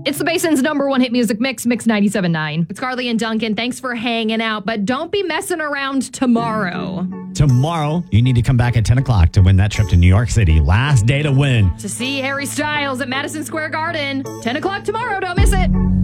It's the Basin's #1 hit music mix, Mix 97.9. It's Carly and Duncan. Thanks for hanging out, but don't be messing around tomorrow. Tomorrow, you need to come back at 10 o'clock to win that trip to New York City. Last day to win. To see Harry Styles at Madison Square Garden. 10 o'clock tomorrow. Don't miss it.